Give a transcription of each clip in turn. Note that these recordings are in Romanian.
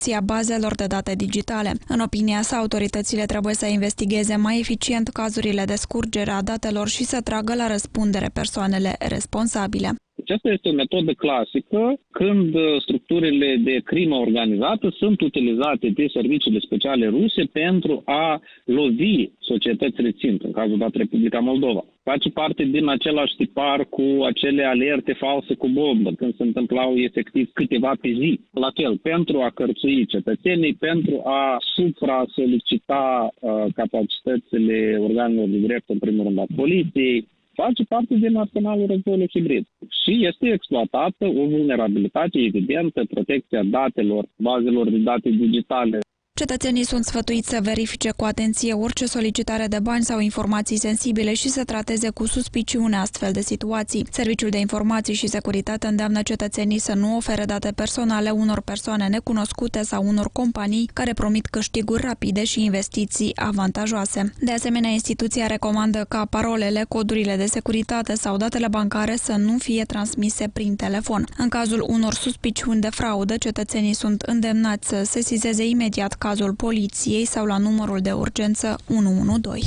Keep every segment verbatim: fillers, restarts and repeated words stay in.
bazelor de date digitale. În opinia sa, autoritățile trebuie să investigheze mai eficient cazurile de scurgere a datelor și să tragă la răspundere persoanele responsabile. Aceasta este o metodă clasică când structurile de crimă organizată sunt utilizate de serviciile speciale ruse pentru a lovi societățile țintă, în cazul dat Republica Moldova. Face parte din același tipar cu acele alerte false cu bombă, când se întâmplau efectiv câteva pe zi. La fel, pentru a cărțui cetățenii, pentru a supra-solicita uh, capacitățile organelor de drept, în primul rând a poliției, face parte din arsenalul războiului hibrid. Și este exploatată o vulnerabilitate evidentă, protecția datelor, bazelor de date digitale. Cetățenii sunt sfătuiți să verifice cu atenție orice solicitare de bani sau informații sensibile și să trateze cu suspiciune astfel de situații. Serviciul de Informații și Securitate îndeamnă cetățenii să nu ofere date personale unor persoane necunoscute sau unor companii care promit câștiguri rapide și investiții avantajoase. De asemenea, instituția recomandă ca parolele, codurile de securitate sau datele bancare să nu fie transmise prin telefon. În cazul unor suspiciuni de fraudă, cetățenii sunt îndemnați să sesizeze imediat cazul poliției sau la numărul de urgență unu unu doi.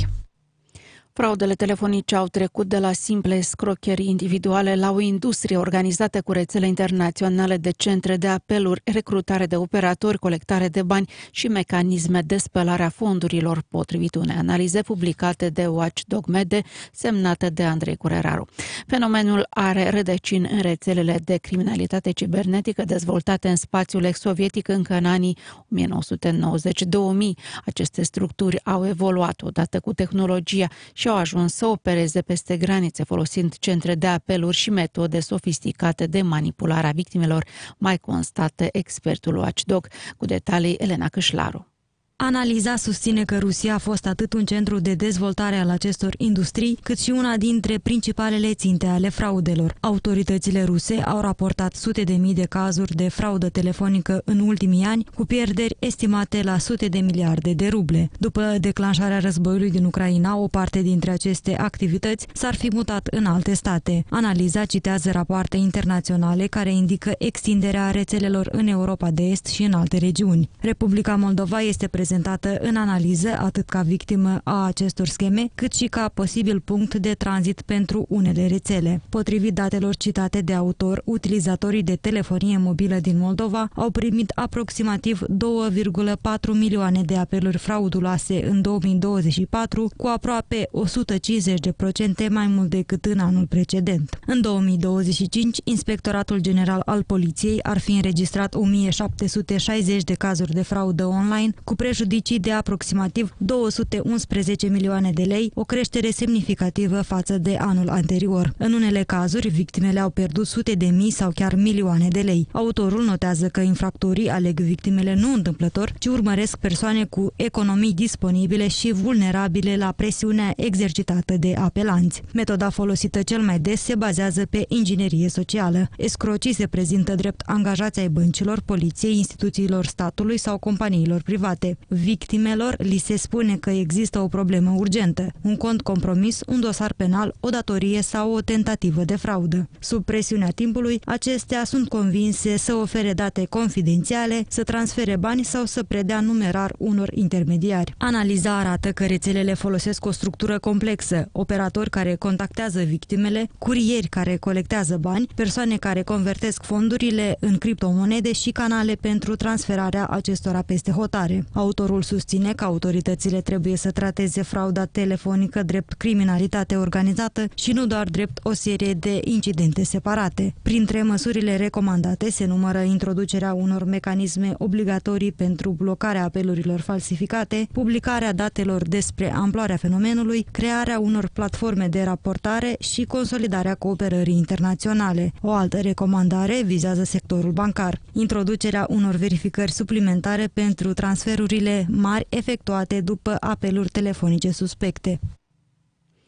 Fraudele telefonice au trecut de la simple scrocherii individuale la o industrie organizată cu rețele internaționale de centre de apeluri, recrutare de operatori, colectare de bani și mecanisme de spălare a fondurilor, potrivit unei analize publicate de Watchdog Mede, semnată de Andrei Cureraru. Fenomenul are rădăcini în rețelele de criminalitate cibernetică dezvoltate în spațiul ex-sovietic încă în anii o mie nouă sute nouăzeci - două mii. Aceste structuri au evoluat odată cu tehnologia și au ajuns să opereze peste granițe folosind centre de apeluri și metode sofisticate de manipulare a victimelor, mai constată expertul Watchdog. Cu detalii, Elena Câșlaru. Analiza susține că Rusia a fost atât un centru de dezvoltare al acestor industrii, cât și una dintre principalele ținte ale fraudelor. Autoritățile ruse au raportat sute de mii de cazuri de fraudă telefonică în ultimii ani, cu pierderi estimate la sute de miliarde de ruble. După declanșarea războiului din Ucraina, o parte dintre aceste activități s-ar fi mutat în alte state. Analiza citează rapoarte internaționale care indică extinderea rețelelor în Europa de Est și în alte regiuni. Republica Moldova este prezentată prezentată în analiză atât ca victimă a acestor scheme, cât și ca posibil punct de tranzit pentru unele rețele. Potrivit datelor citate de autor, utilizatorii de telefonie mobilă din Moldova au primit aproximativ două virgulă patru milioane de apeluri frauduloase în două mii douăzeci și patru, cu aproape o sută cincizeci de procente mai mult decât în anul precedent. În două mii douăzeci și cinci, Inspectoratul General al Poliției ar fi înregistrat o mie șapte sute șaizeci de cazuri de fraudă online, cu prejudicii de aproximativ două sute unsprezece milioane de lei, o creștere semnificativă față de anul anterior. În unele cazuri, victimele au pierdut sute de mii sau chiar milioane de lei. Autorul notează că infractorii aleg victimele nu întâmplător, ci urmăresc persoane cu economii disponibile și vulnerabile la presiunea exercitată de apelanți. Metoda folosită cel mai des se bazează pe inginerie socială. Escrocii se prezintă drept angajați ai băncilor, poliției, instituțiilor statului sau companiilor private. Victimelor li se spune că există o problemă urgentă, un cont compromis, un dosar penal, o datorie sau o tentativă de fraudă. Sub presiunea timpului, acestea sunt convinse să ofere date confidențiale, să transfere bani sau să predea numerar unor intermediari. Analiza arată că rețelele folosesc o structură complexă, operatori care contactează victimele, curieri care colectează bani, persoane care convertesc fondurile în criptomonede și canale pentru transferarea acestora peste hotare. Autorul susține că autoritățile trebuie să trateze frauda telefonică drept criminalitate organizată și nu doar drept o serie de incidente separate. Printre măsurile recomandate se numără introducerea unor mecanisme obligatorii pentru blocarea apelurilor falsificate, publicarea datelor despre amploarea fenomenului, crearea unor platforme de raportare și consolidarea cooperării internaționale. O altă recomandare vizează sectorul bancar, introducerea unor verificări suplimentare pentru transferurile mari efectuate după apeluri telefonice suspecte.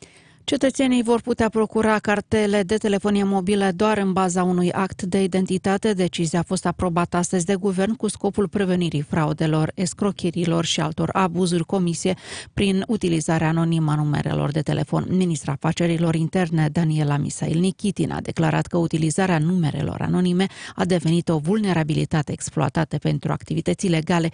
Cetățenii vor putea procura cartele de telefonie mobilă doar în baza unui act de identitate. Decizia a fost aprobată astăzi de guvern cu scopul prevenirii fraudelor, escrocherilor și altor abuzuri comise prin utilizarea anonimă a numerelor de telefon. Ministra Afacerilor Interne, Daniela Misail Nichitin, a declarat că utilizarea numerelor anonime a devenit o vulnerabilitate exploatată pentru activități ilegale